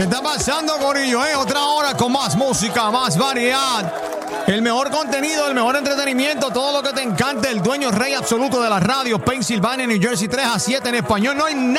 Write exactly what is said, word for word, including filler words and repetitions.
¿Qué está pasando, Corillo? Eh? Otra hora con más música, más variedad. El mejor contenido, el mejor entretenimiento, todo lo que te encanta. El dueño rey absoluto de la radio, Pennsylvania, New Jersey, tres a siete en español. No hay nada